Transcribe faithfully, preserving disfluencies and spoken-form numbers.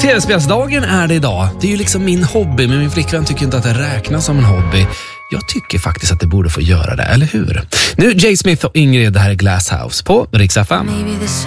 Tv-spelsdagen är det idag. Det är ju liksom min hobby, men min flickvän tycker inte att det räknas som en hobby. Jag tycker faktiskt att det borde få göra det, eller hur? Nu Jay Smith och Ingrid, det här är Glass House på Rix F M.